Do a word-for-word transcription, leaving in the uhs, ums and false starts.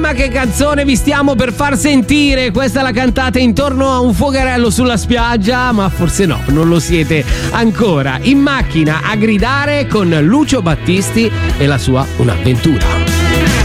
Mamma che canzone vi stiamo per far sentire. Questa la cantate intorno a un fuocherello sulla spiaggia, ma forse no, non lo siete ancora. In macchina a gridare con Lucio Battisti e la sua Un'avventura.